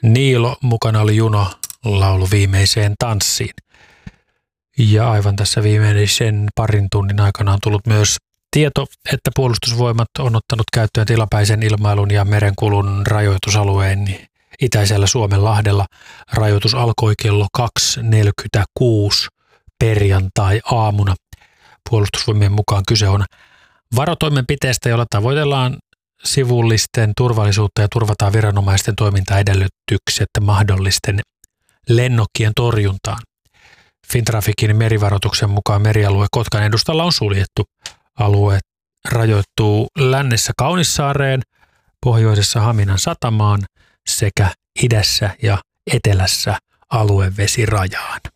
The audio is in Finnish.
Niilo, mukana oli Juno, laulu Viimeiseen tanssiin. Ja aivan tässä viimeisen parin tunnin aikana on tullut myös tieto, että Puolustusvoimat on ottanut käyttöön tilapäisen ilmailun ja merenkulun rajoitusalueen itäisellä Suomenlahdella. Rajoitus alkoi kello 2.46 perjantai-aamuna. Puolustusvoimien mukaan kyse on varotoimenpiteestä, jolla tavoitellaan sivullisten turvallisuutta ja turvataan viranomaisten toimintaedellytykset mahdollisten lennokkien torjuntaan. Fintraficin merivaroituksen mukaan merialue Kotkan edustalla on suljettu. Alue rajoittuu lännessä Kaunissaareen, pohjoisessa Haminan satamaan sekä idässä ja etelässä aluevesirajaan.